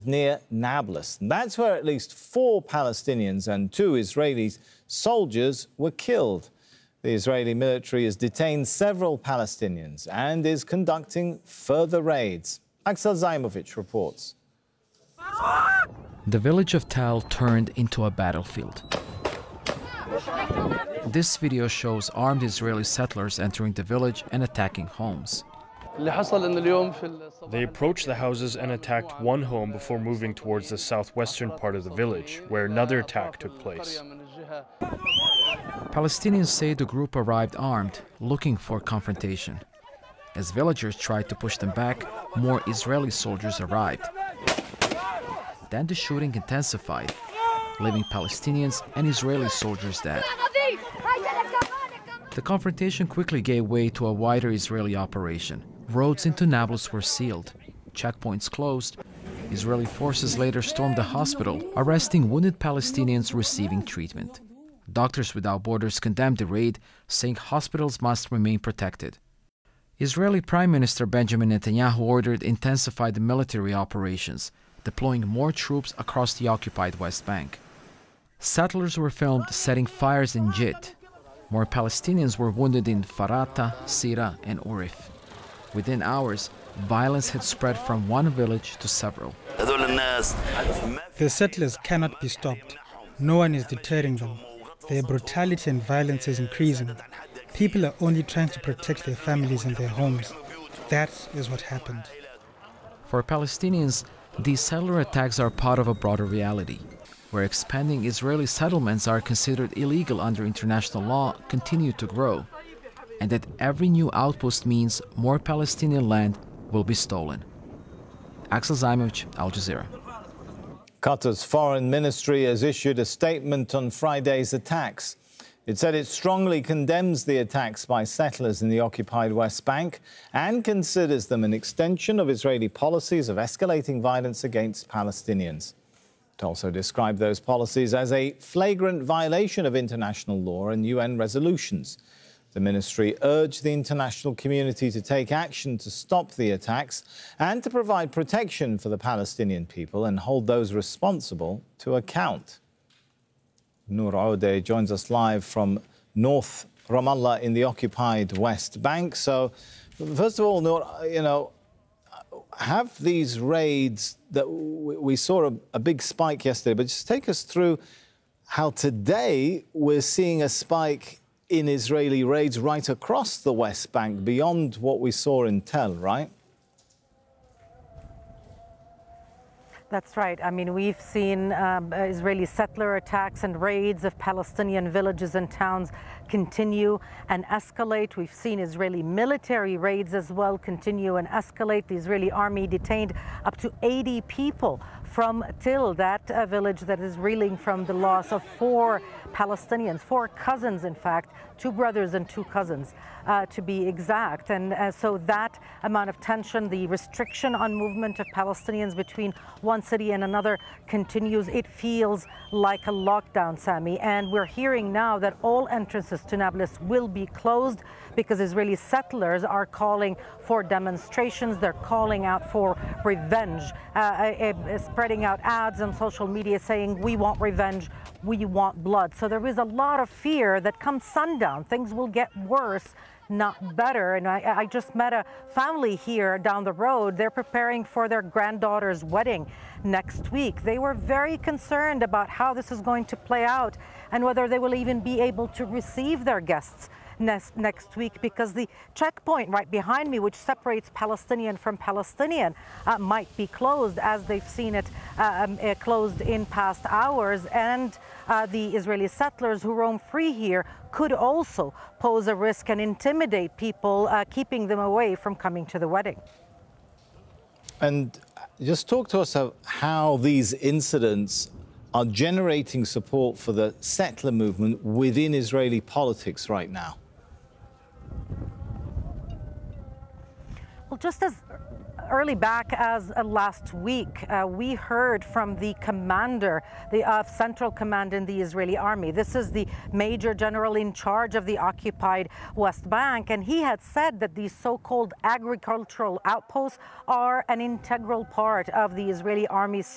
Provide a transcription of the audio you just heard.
near Nablus. And that's where at least 4 Palestinians and 2 Israeli soldiers were killed. The Israeli military has detained several Palestinians and is conducting further raids. Axel Zaimovic reports. The village of Tal turned into a battlefield. This video shows armed Israeli settlers entering the village and attacking homes. They approached the houses and attacked one home before moving towards the southwestern part of the village, where another attack took place. Palestinians say the group arrived armed, looking for confrontation. As villagers tried to push them back, more Israeli soldiers arrived. Then the shooting intensified, leaving Palestinians and Israeli soldiers dead. The confrontation quickly gave way to a wider Israeli operation. Roads into Nablus were sealed, checkpoints closed. Israeli forces later stormed the hospital, arresting wounded Palestinians receiving treatment. Doctors Without Borders condemned the raid, saying hospitals must remain protected. Israeli Prime Minister Benjamin Netanyahu ordered intensified military operations, deploying more troops across the occupied West Bank. Settlers were filmed setting fires in Jit. More Palestinians were wounded in Farata, Sira, and Urif. Within hours, violence had spread from one village to several. The settlers cannot be stopped. No one is deterring them. Their brutality and violence is increasing. People are only trying to protect their families and their homes. That is what happened. For Palestinians, these settler attacks are part of a broader reality, where expanding Israeli settlements are considered illegal under international law continue to grow, and that every new outpost means more Palestinian land will be stolen. Axel Zaimovic, Al Jazeera. Qatar's foreign ministry has issued a statement on Friday's attacks. It said it strongly condemns the attacks by settlers in the occupied West Bank and considers them an extension of Israeli policies of escalating violence against Palestinians. It also described those policies as a flagrant violation of international law and UN resolutions. The ministry urged the international community to take action to stop the attacks and to provide protection for the Palestinian people and hold those responsible to account. Noor Odeh joins us live from North Ramallah in the occupied West Bank. So, first of all, Noor, have these raids that we saw a big spike yesterday, but just take us through how today we're seeing a spike in Israeli raids right across the West Bank beyond what we saw in Tel, right? That's right. I mean, we've seen Israeli settler attacks and raids of Palestinian villages and towns continue and escalate. We've seen Israeli military raids as well continue and escalate. The Israeli army detained up to 80 people from Til, that village that is reeling from the loss of 4 Palestinians, 4 cousins, in fact, 2 brothers and 2 cousins, to be exact. And so that amount of tension, the restriction on movement of Palestinians between one city and another continues. It feels like a lockdown, Sami. And we're hearing now that all entrances to Nablus will be closed because Israeli settlers are calling for demonstrations. They're calling out for revenge, spreading out ads on social media saying, we want revenge, we want blood. So there is a lot of fear that come sundown, things will get worse, not better. And I just met a family here down the road. They're preparing for their granddaughter's wedding next week. They were very concerned about how this is going to play out and whether they will even be able to receive their guests next week, because the checkpoint right behind me, which separates Palestinian from Palestinian, might be closed, as they've seen it closed in past hours. And the Israeli settlers who roam free here could also pose a risk and intimidate people, keeping them away from coming to the wedding. And just talk to us of how these incidents are generating support for the settler movement within Israeli politics right now. Well, just as early back as last week, we heard from the commander of Central Command in the Israeli army. This is the major general in charge of the occupied West Bank, and he had said that these so-called agricultural outposts are an integral part of the Israeli army's